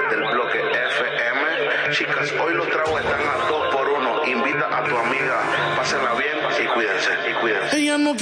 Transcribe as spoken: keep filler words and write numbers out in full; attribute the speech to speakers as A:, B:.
A: del bloque F M. Chicas, hoy los tragos están a dos por uno. Invita a tu amiga, pásenla bien y cuídense, y cuídense.
B: Ella no